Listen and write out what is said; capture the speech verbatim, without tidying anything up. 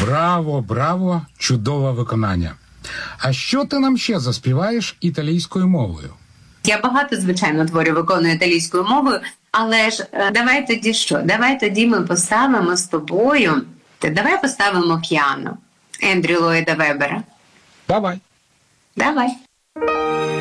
Браво, браво, чудове виконання. А що ти нам ще заспіваєш італійською мовою? Я багато, звичайно, творів виконую італійською мовою, але ж е, давай тоді що? Давай тоді ми поставимо з тобою, та давай поставимо «Піано» Ендрю Ллойда Вебера. Давай. Давай.